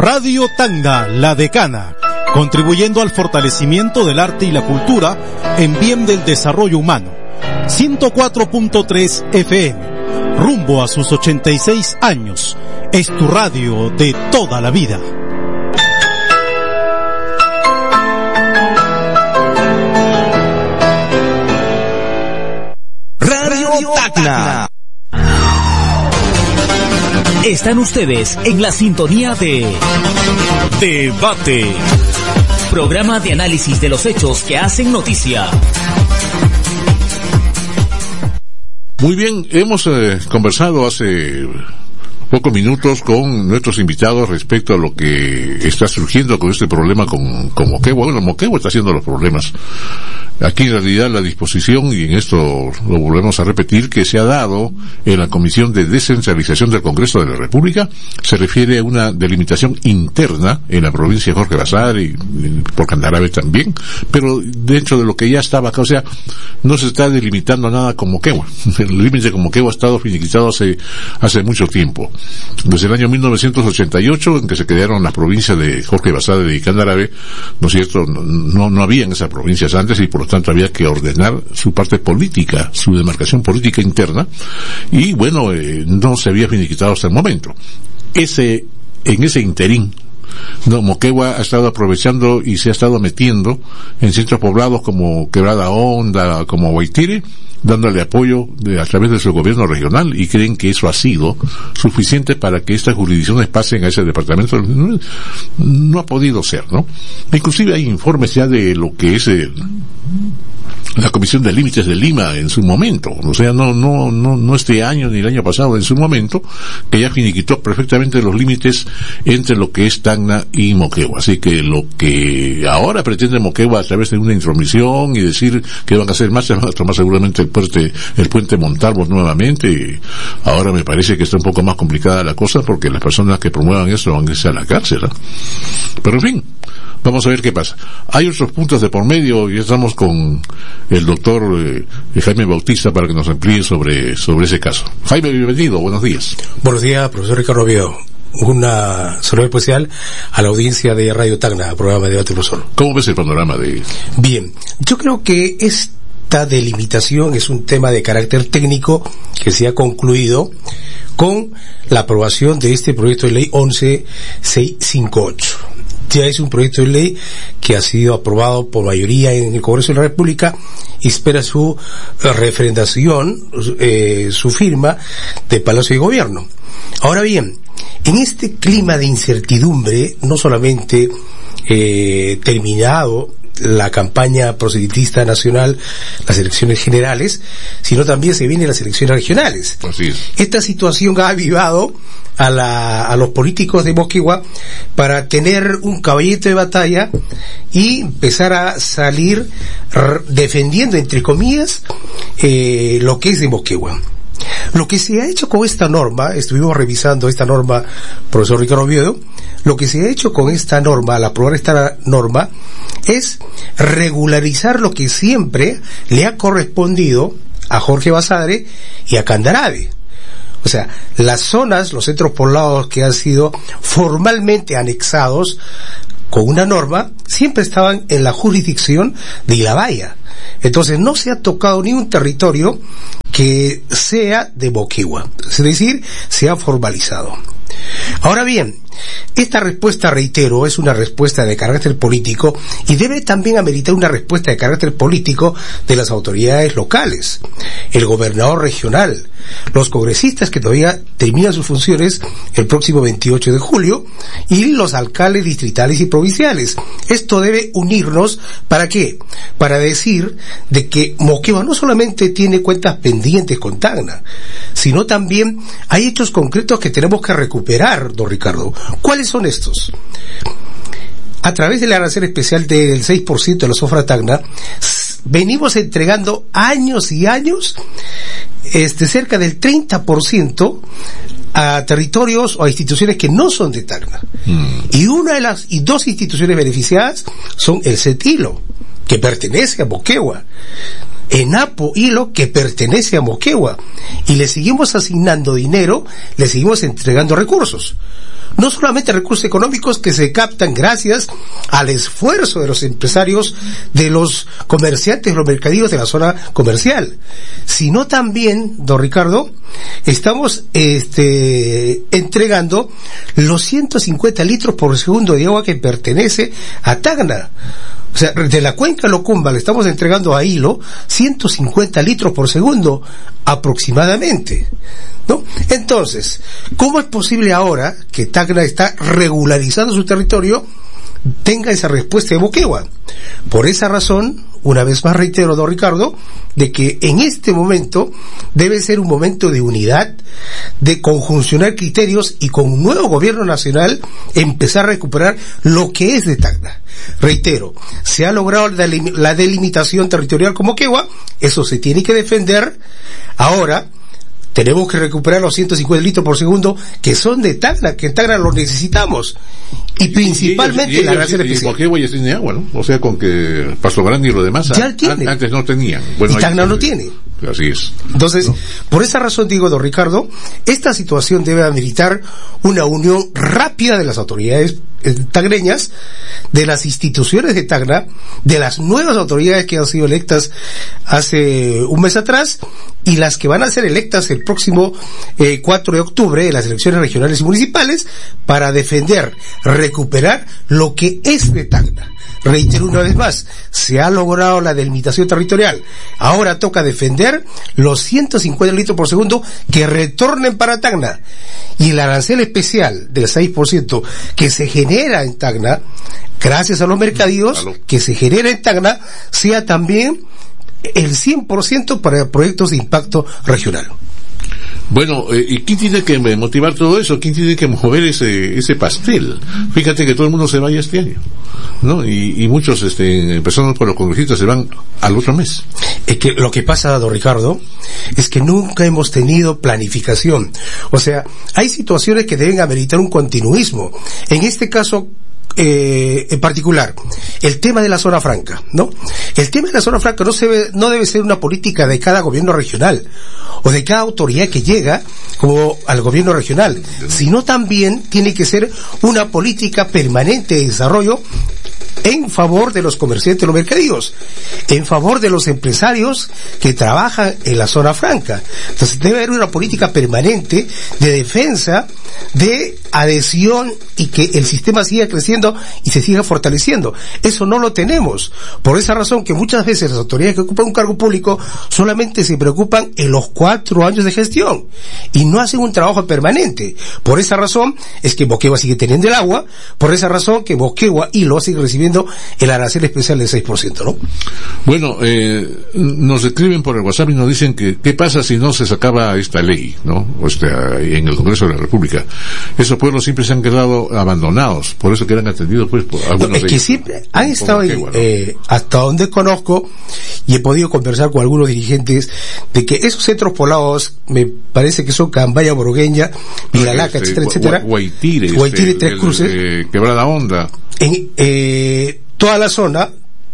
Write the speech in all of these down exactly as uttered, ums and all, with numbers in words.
Radio Tacna, la decana, contribuyendo al fortalecimiento del arte y la cultura en bien del desarrollo humano. ciento cuatro punto tres F M, rumbo a sus ochenta y seis años, es tu radio de toda la vida. Radio Tacna. Están ustedes en la sintonía de Debate, programa de análisis de los hechos que hacen noticia. Muy bien, hemos eh, conversado hace pocos minutos con nuestros invitados respecto a lo que está surgiendo con este problema con, con Moquegua. Bueno, Moquegua está haciendo los problemas. Aquí en realidad la disposición, y en esto lo volvemos a repetir, que se ha dado en la Comisión de Descentralización del Congreso de la República, se refiere a una delimitación interna en la provincia de Jorge Basadre y por Candarave también, pero dentro de lo que ya estaba acá, o sea, no se está delimitando nada con Moquegua. El límite con Moquegua ha estado finiquitado hace, hace mucho tiempo. Desde el año mil novecientos ochenta y ocho, en que se crearon las provincias de Jorge Basadre y Candarave, ¿no es cierto? No, no habían esas provincias antes y por lo tanto había que ordenar su parte política, su demarcación política interna, y bueno, eh, no se había finiquitado hasta el momento. Ese, en ese interín, no, Moquegua ha estado aprovechando y se ha estado metiendo en centros poblados como Quebrada Honda, como Guaitire, dándole apoyo de, a través de su gobierno regional, y creen que eso ha sido suficiente para que estas jurisdicciones pasen a ese departamento. No, no ha podido ser, ¿no? Inclusive hay informes ya de lo que es eh, la Comisión de Límites de Lima en su momento, o sea, no, no, no, no este año ni el año pasado, en su momento, que ya finiquitó perfectamente los límites entre lo que es Tacna y Moquegua. Así que lo que ahora pretende Moquegua a través de una intromisión y decir que van a hacer más, se van a tomar seguramente el puente, el puente Montalvo nuevamente, y ahora me parece que está un poco más complicada la cosa porque las personas que promuevan eso van a irse a la cárcel, ¿eh? Pero en fin, vamos a ver qué pasa. Hay otros puntos de por medio y estamos con el doctor eh, Jaime Bautista para que nos amplíe sobre, sobre ese caso. Jaime, bienvenido, buenos días. Buenos días, profesor Ricardo Oviedo. Una saludo especial a la audiencia de Radio Tacna, programa de debate profesor. ¿Cómo ves el panorama de...? Bien, yo creo que esta delimitación es un tema de carácter técnico que se ha concluido con la aprobación de este proyecto de ley once mil seiscientos cincuenta y ocho. Ya es un proyecto de ley que ha sido aprobado por mayoría en el Congreso de la República y espera su refrendación, eh, su firma de Palacio de Gobierno. Ahora bien, en este clima de incertidumbre, no solamente eh, terminado la campaña proselitista nacional, las elecciones generales, sino también se vienen las elecciones regionales. Así es. Esta situación ha avivado a, la, a los políticos de Moquegua para tener un caballito de batalla y empezar a salir r- defendiendo, entre comillas, eh, lo que es de Moquegua. Lo que se ha hecho con esta norma, estuvimos revisando esta norma, profesor Ricardo Oviedo, lo que se ha hecho con esta norma, al aprobar esta norma, es regularizar lo que siempre le ha correspondido a Jorge Basadre y a Candarave. O sea, las zonas, los centros poblados que han sido formalmente anexados con una norma, siempre estaban en la jurisdicción de Ilabaya. Entonces no se ha tocado ni un territorio que sea de Moquegua, es decir, se ha formalizado. Ahora bien, esta respuesta, reitero, es una respuesta de carácter político y debe también ameritar una respuesta de carácter político de las autoridades locales, el gobernador regional, los congresistas que todavía terminan sus funciones el próximo veintiocho de julio y los alcaldes distritales y provinciales. Esto debe unirnos, ¿para qué? Para decir de que Moquegua no solamente tiene cuentas pendientes con Tacna, sino también hay hechos concretos que tenemos que recuperar, don Ricardo. ¿Cuáles son estos? A través del arancel especial del seis por ciento de la Zofra Tacna, venimos entregando años y años este cerca del treinta por ciento a territorios o a instituciones que no son de Tacna. Mm. Y una de las y dos instituciones beneficiadas son el CETILO, que pertenece a Moquegua, ENAPO Hilo, que pertenece a Moquegua, y le seguimos asignando dinero, le seguimos entregando recursos. no solamente recursos económicos que se captan gracias al esfuerzo de los empresarios, de los comerciantes, los mercadillos de la zona comercial, sino también, don Ricardo, estamos este, entregando los ciento cincuenta litros por segundo de agua que pertenece a Tacna. O sea, de la cuenca Locumba le estamos entregando a Hilo ciento cincuenta litros por segundo aproximadamente, ¿no? Entonces, ¿cómo es posible ahora que Tacna está regularizando su territorio tenga esa respuesta de Moquegua? Por esa razón, una vez más reitero, don Ricardo, de que en este momento debe ser un momento de unidad, de conjuncionar criterios y con un nuevo gobierno nacional empezar a recuperar lo que es de Tacna. Reitero, se ha logrado la delimitación territorial con Moquegua, eso se tiene que defender. Ahora tenemos que recuperar los ciento cincuenta litros por segundo que son de Tacna, que en Tacna los necesitamos. Y principalmente y ellos, y la ellos, gracia y especial. Moquegua ya tiene agua, ¿no? O sea, con que Paso Grande y lo demás Ya tiene. antes no tenían. Bueno, y Tacna no tiene. Así es. Entonces, ¿no? Por esa razón digo, don Ricardo, esta situación debe ameritar una unión rápida de las autoridades eh, tagneñas, de las instituciones de Tacna, de las nuevas autoridades que han sido electas hace un mes atrás y las que van a ser electas el próximo eh, cuatro de octubre en las elecciones regionales y municipales para defender, recuperar lo que es de Tacna. Reitero una vez más, se ha logrado la delimitación territorial. Ahora toca defender los ciento cincuenta litros por segundo que retornen para Tacna. Y el arancel especial del seis por ciento que se genera en Tacna, gracias a los mercadillos que se genera en Tacna, sea también el cien por ciento para proyectos de impacto regional. Bueno, eh, ¿y quién tiene que motivar todo eso? ¿Quién tiene que mover ese ese pastel? Fíjate que todo el mundo se vaya este año, ¿no? Y, y muchos, este, personas por los congresistas se van al otro mes. Es que lo que pasa, don Ricardo, es que nunca hemos tenido planificación. O sea, hay situaciones que deben ameritar un continuismo. En este caso, Eh, en particular, el tema de la zona franca, ¿no? El tema de la zona franca no se ve, no debe ser una política de cada gobierno regional o de cada autoridad que llega como al gobierno regional, sino también tiene que ser una política permanente de desarrollo en favor de los comerciantes, los mercadillos, en favor de los empresarios que trabajan en la zona franca. Entonces debe haber una política permanente de defensa, de adhesión y que el sistema siga creciendo y se siga fortaleciendo. Eso no lo tenemos. Por esa razón que muchas veces las autoridades que ocupan un cargo público solamente se preocupan en los cuatro años de gestión y no hacen un trabajo permanente. Por esa razón es que Moquegua sigue teniendo el agua, por esa razón que Moquegua y lo sigue recibiendo el arancel especial del seis por ciento, ¿no? Bueno, eh, nos escriben por el WhatsApp y nos dicen que qué pasa si no se sacaba esta ley, ¿no? O sea, en el Congreso de la República. Esos pueblos siempre se han quedado abandonados, por eso que eran atendidos pues por algunos no, es de que ellos, siempre han por estado Moquegua, ¿no? eh, hasta donde conozco y he podido conversar con algunos dirigentes de que esos centros poblados me parece que son Cambaya, Borogueña, Vilalaca, este, etcétera, etcétera, Guaitire, este, Guaitire, Tres Cruces, eh, Quebrada Honda, en eh, toda la zona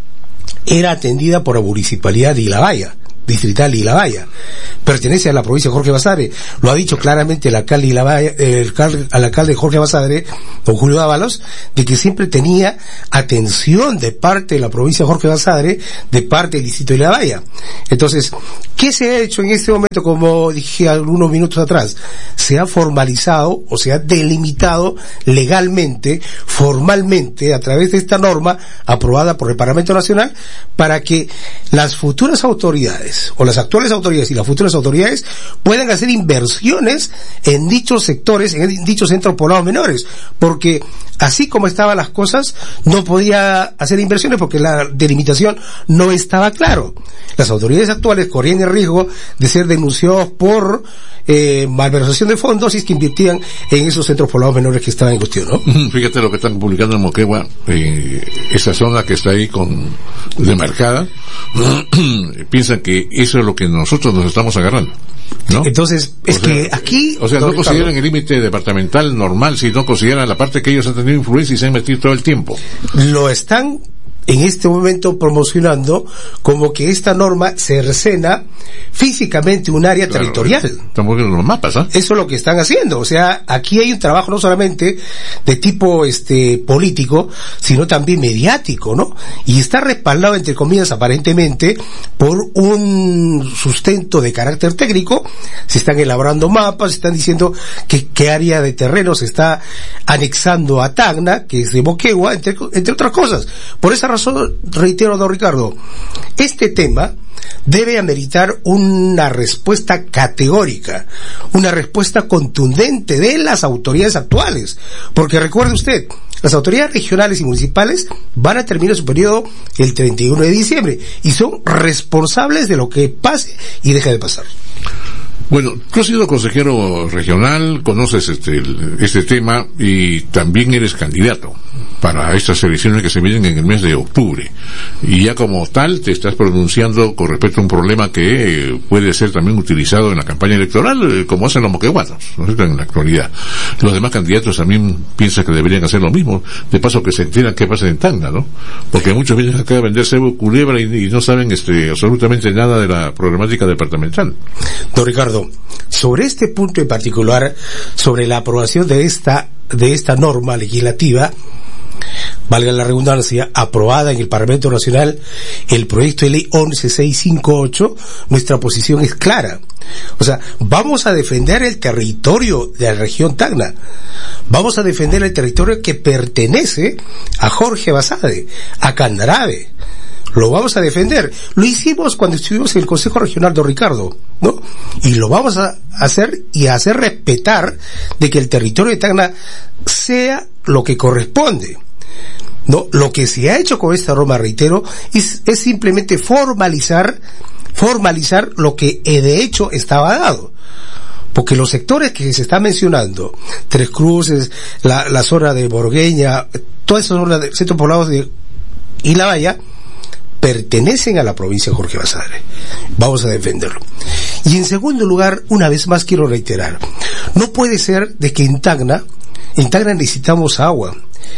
era atendida por la municipalidad de Ilabaya, distrital de Ilabaya, pertenece a la provincia de Jorge Basadre, lo ha dicho claramente el alcalde de Ilabaya, el alcalde, el alcalde de Jorge Basadre, don Julio Dávalos, de que siempre tenía atención de parte de la provincia de Jorge Basadre, de parte del distrito de Ilabaya. Entonces, ¿qué se ha hecho en este momento? Como dije algunos minutos atrás, se ha formalizado o se ha delimitado legalmente, formalmente, a través de esta norma aprobada por el Parlamento Nacional, para que las futuras autoridades o las actuales autoridades y las futuras autoridades puedan hacer inversiones en dichos sectores, en dichos centros poblados menores, porque así como estaban las cosas no podía hacer inversiones porque la delimitación no estaba claro. Las autoridades actuales corrían el riesgo de ser denunciados por eh, malversación de fondos si es que invertían en esos centros poblados menores que estaban en cuestión, ¿no? Fíjate lo que están publicando en Moquegua, eh, esa zona que está ahí con demarcada, piensan que eso es lo que nosotros nos estamos agarrando, ¿no? Entonces, es o sea, que aquí... O sea, no consideran el límite departamental normal, sino consideran la parte que ellos han tenido influencia y se han metido todo el tiempo. Lo están en este momento promocionando como que esta norma cercena físicamente un área claro, territorial. Estamos viendo los mapas, ¿ah? ¿eh? Eso es lo que están haciendo. O sea, aquí hay un trabajo no solamente de tipo este político, sino también mediático, ¿no? Y está respaldado, entre comillas, aparentemente, por un sustento de carácter técnico. Se están elaborando mapas, se están diciendo que qué área de terreno se está anexando a Tacna, que es de Moquegua, entre, entre otras cosas. Por esa razón, reitero, don Ricardo, este tema debe ameritar una respuesta categórica, una respuesta contundente de las autoridades actuales, porque recuerde usted, las autoridades regionales y municipales van a terminar su periodo el treinta y uno de diciembre y son responsables de lo que pase y deja de pasar. Bueno, tú has sido consejero regional, conoces este, este tema y también eres candidato para estas elecciones que se vienen en el mes de octubre. Y ya como tal te estás pronunciando con respecto a un problema que puede ser también utilizado en la campaña electoral, como hacen los moqueguanos, ¿no es cierto?, en la actualidad. Los demás candidatos también piensan que deberían hacer lo mismo. De paso que se enteran qué pasa en Tacna, ¿no? Porque muchos vienen acá a vender cebo, culebra y, y no saben este, absolutamente nada de la problemática departamental. Don Ricardo, sobre este punto en particular, sobre la aprobación de esta de esta norma legislativa, valga la redundancia, aprobada en el Parlamento Nacional, el proyecto de ley once mil seiscientos cincuenta y ocho, nuestra posición es clara. O sea, vamos a defender el territorio de la región Tacna, vamos a defender el territorio que pertenece a Jorge Basadre, a Candarave. Lo vamos a defender. Lo hicimos cuando estuvimos en el Consejo Regional, don Ricardo, ¿no? Y lo vamos a hacer y a hacer respetar de que el territorio de Tacna sea lo que corresponde. No, lo que se ha hecho con esta norma, reitero, es, es simplemente formalizar, formalizar lo que de hecho estaba dado. Porque los sectores que se están mencionando, Tres Cruces, la, la zona de Borgueña, todas esas zonas de centros poblados de y La Valla, pertenecen a la provincia de Jorge Basadre. Vamos a defenderlo. Y en segundo lugar, una vez más quiero reiterar, no puede ser de que en Tacna, en Tacna necesitamos agua,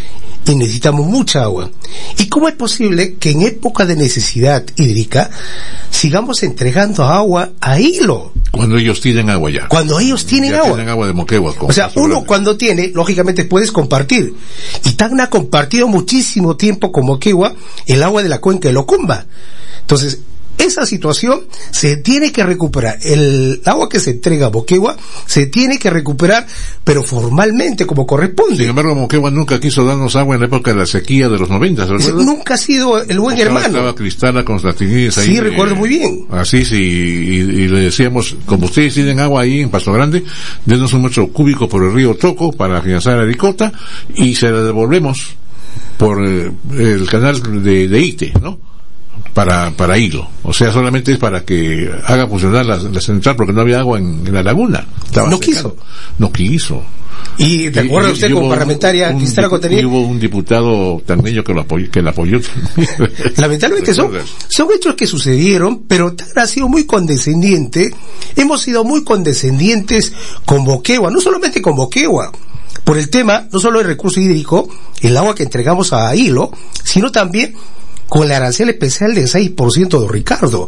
y necesitamos mucha agua. ¿Y cómo es posible que en época de necesidad hídrica sigamos entregando agua a Hilo? Cuando ellos tienen agua ya. Cuando ellos tienen ya agua. Tienen agua de Moquegua. O sea, uno grande. Cuando tiene, lógicamente puedes compartir. Y Tacna ha compartido muchísimo tiempo con Moquegua el agua de la cuenca de Locumba. Entonces, esa situación se tiene que recuperar. El agua que se entrega a Moquegua se tiene que recuperar, pero formalmente, como corresponde. Sin embargo, Moquegua nunca quiso darnos agua en la época de la sequía de los noventas, ¿recuerdas? Nunca ha sido el buen estaba, hermano. Estaba Cristala Constantinidis ahí. Sí, de, recuerdo muy bien. Así, sí, y, y le decíamos, como ustedes tienen agua ahí en Pasto Grande, denos un metro cúbico por el río Toco para financiar a Aricota y se la devolvemos por eh, el canal de, de Ite, ¿no? para para Hilo, o sea, solamente es para que haga funcionar la, la central, porque no había agua en, en la laguna. Estaba no secando. quiso no quiso y de acuerdo usted como parlamentaria Cristala Constantinidis, y hubo un diputado tan bello que lo apoyó, que la apoyó. Lamentablemente son son hechos que sucedieron, pero Tacna ha sido muy condescendiente. Hemos sido muy condescendientes con Moquegua, no solamente con Moquegua, por el tema no solo el recurso hídrico, el agua que entregamos a Hilo, sino también con el arancel especial del seis por ciento de Ricardo.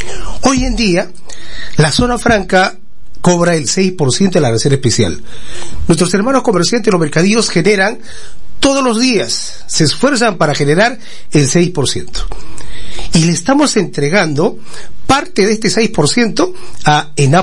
Hoy en día, la zona franca cobra el seis por ciento del arancel especial. Nuestros hermanos comerciantes, los mercadillos, generan todos los días, se esfuerzan para generar el seis por ciento. Y le estamos entregando parte de este seis por ciento a ENAP